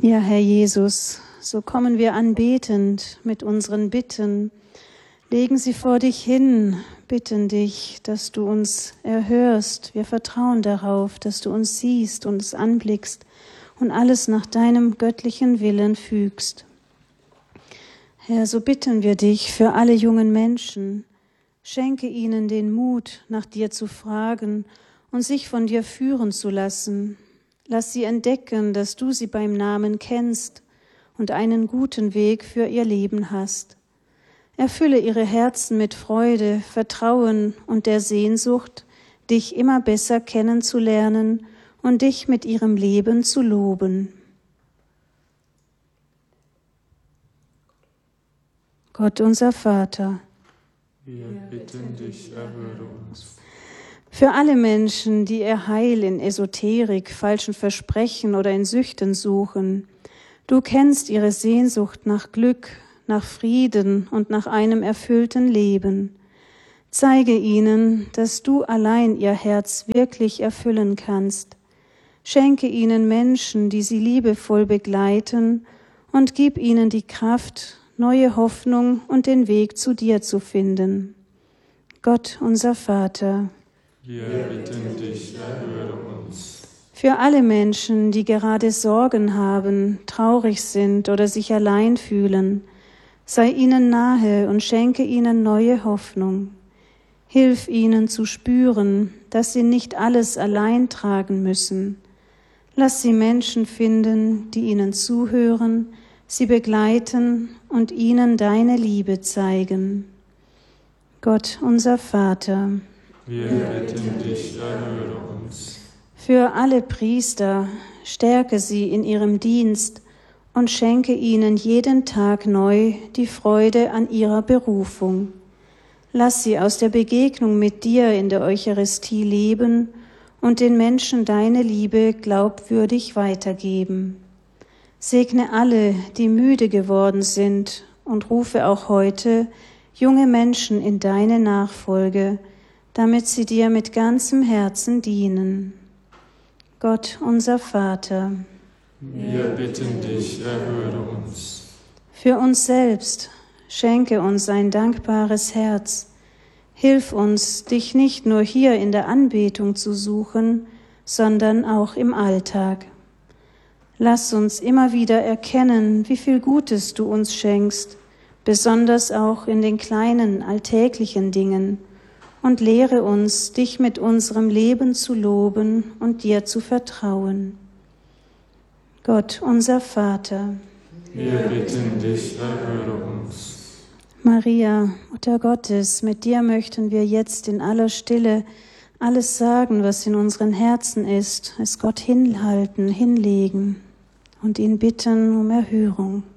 Ja, Herr Jesus, so kommen wir anbetend mit unseren Bitten, legen sie vor dich hin, bitten dich, dass du uns erhörst. Wir vertrauen darauf, dass du uns siehst, uns anblickst und alles nach deinem göttlichen Willen fügst. Herr, so bitten wir dich für alle jungen Menschen. Schenke ihnen den Mut, nach dir zu fragen und sich von dir führen zu lassen. Lass sie entdecken, dass du sie beim Namen kennst und einen guten Weg für ihr Leben hast. Erfülle ihre Herzen mit Freude, Vertrauen und der Sehnsucht, dich immer besser kennenzulernen und dich mit ihrem Leben zu loben. Gott, unser Vater, wir bitten dich, erhöre uns. Für alle Menschen, die ihr Heil in Esoterik, falschen Versprechen oder in Süchten suchen, du kennst ihre Sehnsucht nach Glück, nach Frieden und nach einem erfüllten Leben. Zeige ihnen, dass du allein ihr Herz wirklich erfüllen kannst. Schenke ihnen Menschen, die sie liebevoll begleiten, und gib ihnen die Kraft, neue Hoffnung und den Weg zu dir zu finden. Gott, unser Vater, wir bitten dich, erhöre uns. Für alle Menschen, die gerade Sorgen haben, traurig sind oder sich allein fühlen, sei ihnen nahe und schenke ihnen neue Hoffnung. Hilf ihnen zu spüren, dass sie nicht alles allein tragen müssen. Lass sie Menschen finden, die ihnen zuhören, sie begleiten und ihnen deine Liebe zeigen. Gott, unser Vater, wir bitten dich, erhöre uns. Für alle Priester, stärke sie in ihrem Dienst und schenke ihnen jeden Tag neu die Freude an ihrer Berufung. Lass sie aus der Begegnung mit dir in der Eucharistie leben und den Menschen deine Liebe glaubwürdig weitergeben. Segne alle, die müde geworden sind, und rufe auch heute junge Menschen in deine Nachfolge, damit sie dir mit ganzem Herzen dienen. Gott, unser Vater, wir bitten dich, erhöre uns. Für uns selbst schenke uns ein dankbares Herz. Hilf uns, dich nicht nur hier in der Anbetung zu suchen, sondern auch im Alltag. Lass uns immer wieder erkennen, wie viel Gutes du uns schenkst, besonders auch in den kleinen alltäglichen Dingen, und lehre uns, dich mit unserem Leben zu loben und dir zu vertrauen. Gott, unser Vater, wir bitten dich, erhöre uns. Maria, Mutter Gottes, mit dir möchten wir jetzt in aller Stille alles sagen, was in unseren Herzen ist, es Gott hinhalten, hinlegen und ihn bitten um Erhörung.